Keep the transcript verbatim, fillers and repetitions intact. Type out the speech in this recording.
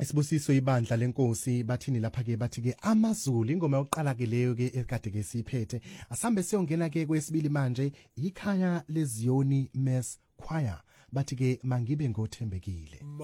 Isibusiso ibandla lenkosi bathini lapha ke bathi ke amaZulu ingoma yokuqala ke leyo ke ekade ke siphethe asambe siyongena ke kwesibili manje ikhaya leZioni Mass Choir bathi ke mangibe ngothembekile.